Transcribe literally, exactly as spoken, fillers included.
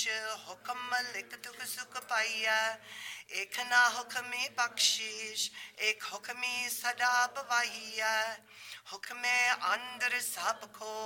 ਹੁਕਮ ਮਲਿਕ ਦੁਖ ਸੁਖ ਪਾਈਐ। ਏਕ ਨਾ ਹੁਕਮੀ ਬਖਸ਼ੀਸ਼, ਏਕ ਹੁਕਮੀ ਸਦਾ ਬਵਾਈਐ। ਹੁਕਮੇ ਅੰਦਰ ਸਭ ਕੋ